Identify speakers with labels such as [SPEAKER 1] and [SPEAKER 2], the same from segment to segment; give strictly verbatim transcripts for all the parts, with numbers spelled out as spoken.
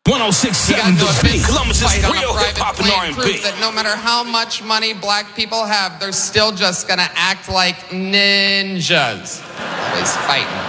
[SPEAKER 1] one oh six point seven The Beat. Columbus is real hip-hop and R and B.
[SPEAKER 2] Proof that no matter how much money black people have, they're still just gonna act like ninjas. Always fighting.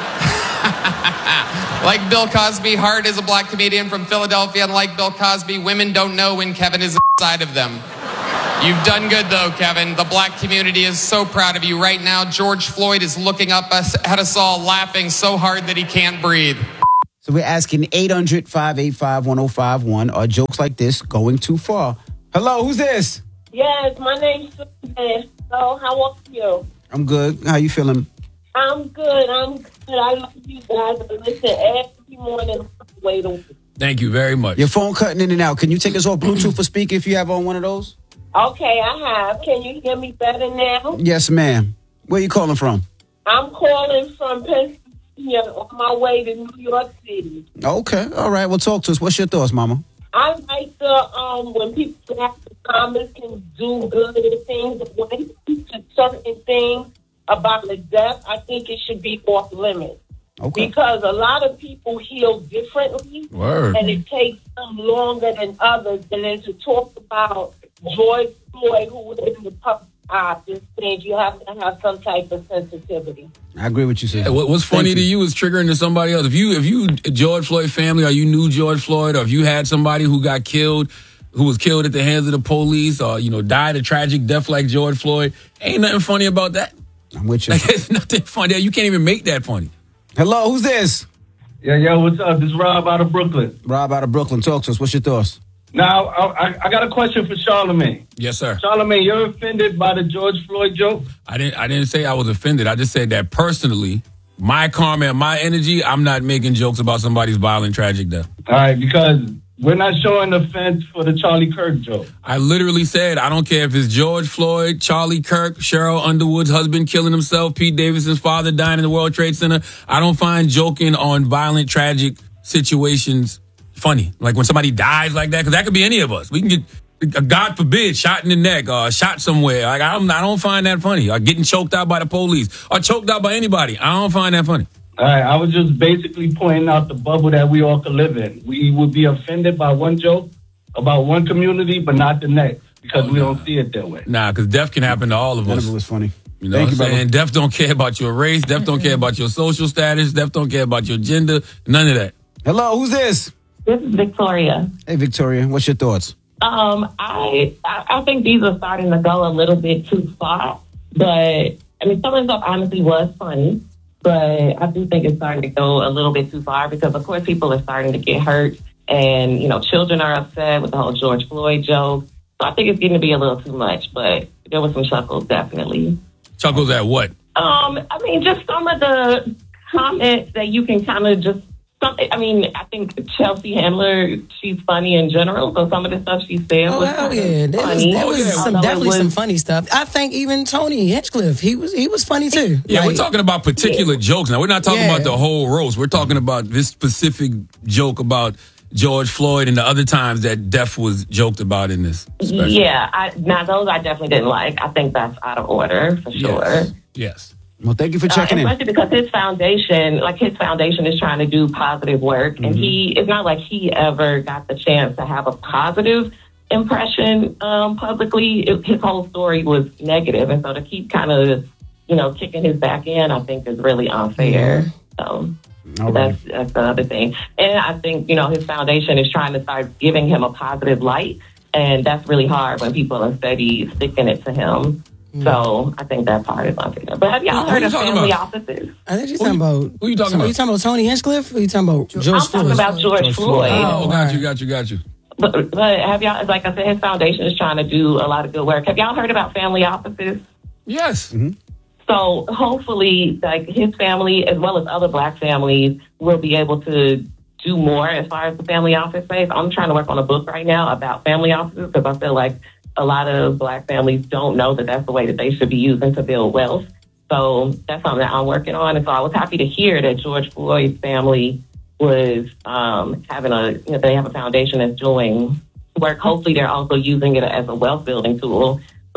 [SPEAKER 2] Like Bill Cosby, Hart is a black comedian from Philadelphia, and like Bill Cosby, women don't know when Kevin is inside of them. You've done good, though, Kevin. The black community is so proud of you. Right now, George Floyd is looking up us, at us all, laughing so hard that he can't breathe.
[SPEAKER 3] So we're asking eight hundred, five eight five, one oh five one, are jokes like this going too far? Hello, who's this?
[SPEAKER 4] Yes, my name's Susan. So, how are you?
[SPEAKER 3] I'm good. How you feeling?
[SPEAKER 4] I'm good. I'm good. I love you guys. I listen every morning. Wait a week.
[SPEAKER 5] Thank you very much.
[SPEAKER 3] Your phone cutting in and out. Can you take us off Bluetooth for speaker if you have on one of those?
[SPEAKER 4] Okay, I have. Can you hear me better now?
[SPEAKER 3] Yes, ma'am. Where you calling from?
[SPEAKER 4] I'm calling from Pennsylvania on my way to New York City.
[SPEAKER 3] Okay. All right. Well, talk to us. What's your thoughts, mama?
[SPEAKER 4] I like the, um, when people have the comments can do good things, when they speak to certain things about the death, I think it should be off limits. Okay. Because a lot of people heal differently.
[SPEAKER 5] Word.
[SPEAKER 4] And it takes them longer than others. And then to talk about George Floyd, who was in the public eye, just things, you have to have some type of sensitivity.
[SPEAKER 3] I agree with you, sis.
[SPEAKER 5] Yeah, what, what's funny to you is triggering to somebody else. If you, if you, George Floyd family, or you knew George Floyd, or if you had somebody who got killed, who was killed at the hands of the police, or, you know, died a tragic death like George Floyd, ain't nothing funny about that.
[SPEAKER 3] I'm with you.
[SPEAKER 5] Like, there's nothing funny. You can't even make that funny.
[SPEAKER 3] Hello, who's this?
[SPEAKER 6] Yeah, yo, what's up? This is Rob out of Brooklyn.
[SPEAKER 3] Rob out of Brooklyn. Talk to us. What's your thoughts?
[SPEAKER 6] Now, I, I got a question for Charlamagne.
[SPEAKER 5] Yes, sir.
[SPEAKER 6] Charlamagne, you're offended by the George Floyd joke?
[SPEAKER 5] I didn't I didn't say I was offended. I just said that personally, my karma and my energy, I'm not making jokes about somebody's violent, tragic death.
[SPEAKER 6] All right, because we're not showing offense for the Charlie Kirk joke.
[SPEAKER 5] I literally said, I don't care if it's George Floyd, Charlie Kirk, Cheryl Underwood's husband killing himself, Pete Davidson's father dying in the World Trade Center. I don't find joking on violent, tragic situations funny. Like when somebody dies like that, because that could be any of us. We can get, God forbid, shot in the neck or shot somewhere. Like I'm, I don't find that funny. Or getting choked out by the police or choked out by anybody. I don't find that funny.
[SPEAKER 6] All right, I was just basically pointing out the bubble that we all could live in. We would be offended by one joke about one community, but not the next, because oh, we nah. don't see it that way.
[SPEAKER 5] Nah, because death can happen to all of
[SPEAKER 3] None
[SPEAKER 5] us.
[SPEAKER 3] of it was funny.
[SPEAKER 5] You know
[SPEAKER 3] Thank
[SPEAKER 5] what I'm
[SPEAKER 3] you,
[SPEAKER 5] saying? Death don't care about your race. Death don't care about your social status. Death don't care about your gender. None of that.
[SPEAKER 3] Hello, who's this?
[SPEAKER 4] This is Victoria.
[SPEAKER 3] Hey, Victoria. What's your thoughts?
[SPEAKER 4] Um, I I think these are starting to go a little bit too far, but I mean, some of the stuff honestly was funny. But I do think it's starting to go a little bit too far because, of course, people are starting to get hurt. And, you know, children are upset with the whole George Floyd joke. So I think it's getting to be a little too much. But there was some chuckles, definitely.
[SPEAKER 5] Chuckles at what?
[SPEAKER 4] Um, I mean, just some of the comments that you can kind of just... I mean, I think Chelsea Handler, she's funny in general. So some of the stuff she said
[SPEAKER 7] oh,
[SPEAKER 4] was
[SPEAKER 7] hell yeah. There was,
[SPEAKER 4] funny.
[SPEAKER 7] there was
[SPEAKER 5] yeah.
[SPEAKER 7] some, definitely was, some funny stuff. I think even Tony Hinchcliffe, he was he was funny too.
[SPEAKER 5] Yeah,
[SPEAKER 7] like,
[SPEAKER 5] we're talking about particular yeah. jokes now. We're not talking yeah. about the whole roast. We're talking about this specific joke about George Floyd and the other times that death was joked about in this special.
[SPEAKER 4] Yeah, I, now those I definitely didn't like. I think that's out of order for sure.
[SPEAKER 5] Yes. yes.
[SPEAKER 3] Well, thank you for checking
[SPEAKER 4] uh,
[SPEAKER 3] especially
[SPEAKER 4] in. Especially because his foundation, like his foundation is trying to do positive work. Mm-hmm. And he, it's not like he ever got the chance to have a positive impression um, publicly. It, his whole story was negative. And so to keep kind of, you know, kicking his back in, I think is really unfair. Mm-hmm. So All that's, right. that's the other thing. And I think, you know, his foundation is trying to start giving him a positive light. And that's really hard when people are steady sticking it to him. Mm. So I think that part is unfair. But have y'all
[SPEAKER 5] who,
[SPEAKER 4] heard
[SPEAKER 5] who
[SPEAKER 4] of family
[SPEAKER 5] about?
[SPEAKER 4] offices?
[SPEAKER 7] I think you're talking about.
[SPEAKER 5] Who you talking
[SPEAKER 7] so
[SPEAKER 5] about?
[SPEAKER 7] Are you talking about Tony Hinchcliffe? Or are you talking about George
[SPEAKER 4] I'm
[SPEAKER 7] Floyd?
[SPEAKER 4] talking about George, George Floyd.
[SPEAKER 7] Floyd.
[SPEAKER 5] Oh, got you, got you, got you.
[SPEAKER 4] But, but have y'all, like I said, his foundation is trying to do a lot of good work. Have y'all heard about family offices?
[SPEAKER 5] Yes.
[SPEAKER 3] Mm-hmm.
[SPEAKER 4] So hopefully, like his family, as well as other Black families, will be able to do more as far as the family office space. I'm trying to work on a book right now about family offices because I feel like a lot of Black families don't know that that's the way that they should be using to build wealth. So that's something that I'm working on. And so I was happy to hear that George Floyd's family was um, having a, you know, they have a foundation that's doing work. Hopefully they're also using it as a wealth building tool.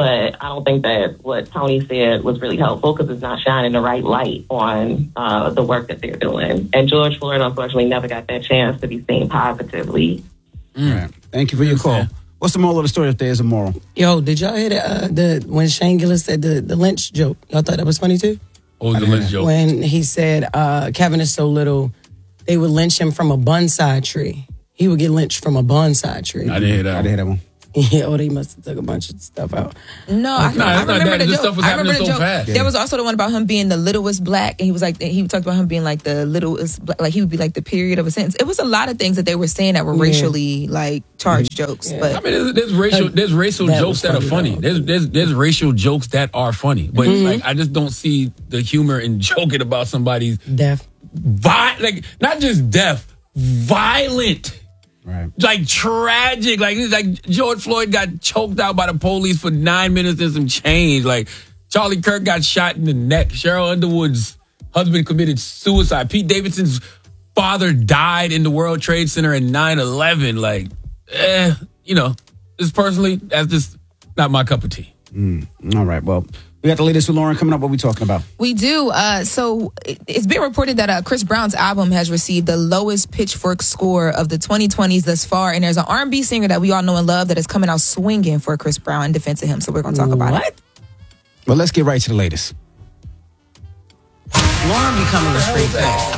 [SPEAKER 4] but I don't think that what Tony said was really helpful because it's not shining the right light on uh, the work that they're doing. And George Floyd, unfortunately, never got that chance to be seen positively.
[SPEAKER 3] Mm. Right. Thank you for your call. What's the moral of the story if there is a moral?
[SPEAKER 7] Yo, did y'all hear the, uh, the when Shane Gillis said the, the lynch joke? Y'all thought that was funny too?
[SPEAKER 5] What was the lynch joke?
[SPEAKER 7] When he said uh, Kevin is so little, they would lynch him from a bonsai tree. He would get lynched from a bonsai tree.
[SPEAKER 5] I didn't hear that.
[SPEAKER 3] I didn't hear that one.
[SPEAKER 7] Yeah, oh, they must have took a bunch of stuff out.
[SPEAKER 8] No, I,
[SPEAKER 5] No,
[SPEAKER 8] I
[SPEAKER 5] it's not
[SPEAKER 8] remember
[SPEAKER 5] that.
[SPEAKER 8] the
[SPEAKER 5] This
[SPEAKER 8] joke.
[SPEAKER 5] stuff was
[SPEAKER 8] I
[SPEAKER 5] happening
[SPEAKER 8] remember the
[SPEAKER 5] so
[SPEAKER 8] joke.
[SPEAKER 5] fast.
[SPEAKER 8] There was also the one about him being the littlest black, and he was like, he talked about him being like the littlest, black, like he would be like the period of a sentence. It was a lot of things that they were saying that were
[SPEAKER 7] Yeah.
[SPEAKER 8] racially like charged jokes,
[SPEAKER 7] Yeah.
[SPEAKER 8] but
[SPEAKER 5] I mean, there's, there's racial, there's racial
[SPEAKER 7] That
[SPEAKER 5] jokes
[SPEAKER 7] was
[SPEAKER 5] that are
[SPEAKER 7] funny,
[SPEAKER 5] funny.
[SPEAKER 7] though.
[SPEAKER 5] There's, there's, there's racial jokes that are funny, but
[SPEAKER 7] Mm-hmm.
[SPEAKER 5] like, I just don't see the humor in joking about somebody's
[SPEAKER 7] Death.
[SPEAKER 5] vi- like not just death, violent.
[SPEAKER 3] Right.
[SPEAKER 5] Like tragic, like like George Floyd got choked out by the police for nine minutes and some change. Like Charlie Kirk got shot in the neck. Cheryl Underwood's husband committed suicide. Pete Davidson's father died in the World Trade Center in nine eleven. Like, eh, you know, just personally, that's just not my cup of tea.
[SPEAKER 3] Mm. All right. Well, we got the latest with Lauren coming up. What are we talking about?
[SPEAKER 8] we do. Uh, so it, it's been reported that uh, Chris Brown's album has received the lowest Pitchfork score of the twenty twenties thus far, and there's an R and B singer that we all know and love that is coming out swinging for Chris Brown in defense of him. So we're going to talk about
[SPEAKER 7] What?
[SPEAKER 8] it.
[SPEAKER 3] Well, let's get right to the latest.
[SPEAKER 7] Lauren becoming a straight fan.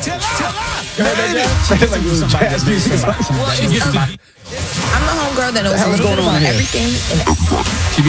[SPEAKER 8] I'm the homegirl that knows a
[SPEAKER 3] hell is
[SPEAKER 8] little bit
[SPEAKER 3] going on
[SPEAKER 8] about
[SPEAKER 3] here?
[SPEAKER 8] everything and